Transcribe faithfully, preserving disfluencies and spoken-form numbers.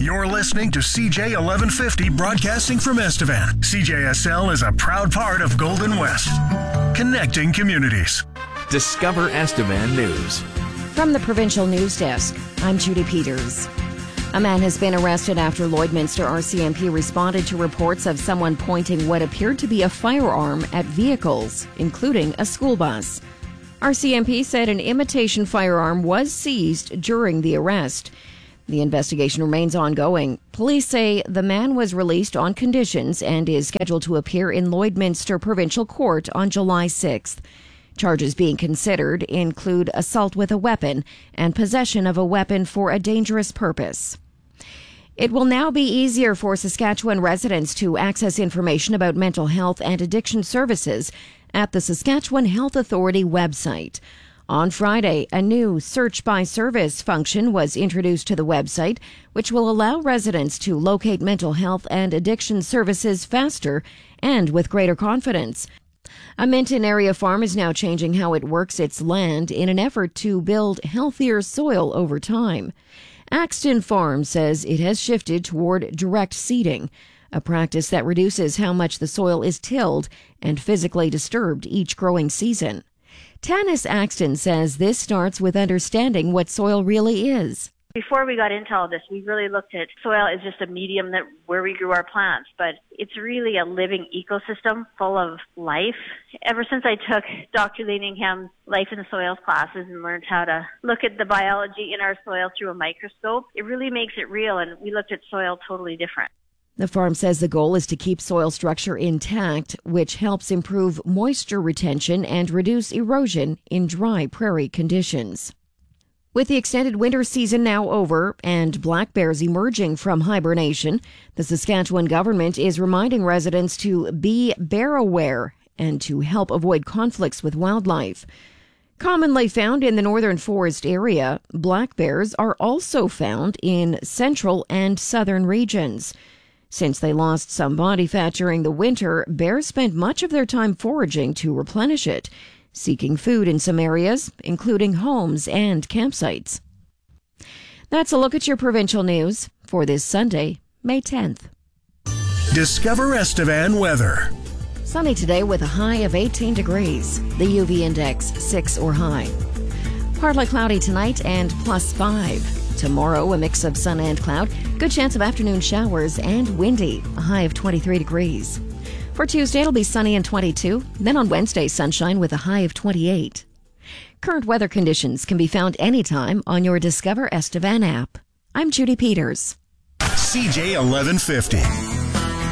You're listening to C J eleven fifty broadcasting from Estevan. C J S L is a proud part of Golden West, connecting communities. Discover Estevan News. From the Provincial News Desk, I'm Judy Peters. A man has been arrested after Lloydminster R C M P responded to reports of someone pointing what appeared to be a firearm at vehicles, including a school bus. R C M P said an imitation firearm was seized during the arrest. The investigation remains ongoing. Police say the man was released on conditions and is scheduled to appear in Lloydminster Provincial Court on July sixth. Charges being considered include assault with a weapon and possession of a weapon for a dangerous purpose. It will now be easier for Saskatchewan residents to access information about mental health and addiction services at the Saskatchewan Health Authority website. On Friday, a new search by service function was introduced to the website, which will allow residents to locate mental health and addiction services faster and with greater confidence. A Minton area farm is now changing how it works its land in an effort to build healthier soil over time. Axton Farm says it has shifted toward direct seeding, a practice that reduces how much the soil is tilled and physically disturbed each growing season. Tanis Axton says this starts with understanding what soil really is. Before we got into all this, we really looked at soil as just a medium that where we grew our plants, but it's really a living ecosystem full of life. Ever since I took Doctor Leaningham's Life in the Soils classes and learned how to look at the biology in our soil through a microscope, it really makes it real, and we looked at soil totally different. The farm says the goal is to keep soil structure intact, which helps improve moisture retention and reduce erosion in dry prairie conditions. With the extended winter season now over and black bears emerging from hibernation, the Saskatchewan government is reminding residents to be bear aware and to help avoid conflicts with wildlife. Commonly found in the northern forest area, black bears are also found in central and southern regions. Since they lost some body fat during the winter, bears spent much of their time foraging to replenish it, seeking food in some areas, including homes and campsites. That's a look at your provincial news for this Sunday, May tenth. Discover Estevan weather. Sunny today with a high of eighteen degrees. The U V index six or high. Partly cloudy tonight and plus five. Tomorrow, a mix of sun and cloud. Good chance of afternoon showers and windy. A high of twenty-three degrees. For Tuesday, it'll be sunny and twenty-two. Then on Wednesday, sunshine with a high of twenty-eight. Current weather conditions can be found anytime on your Discover Estevan app. I'm Judy Peters. C J eleven fifty.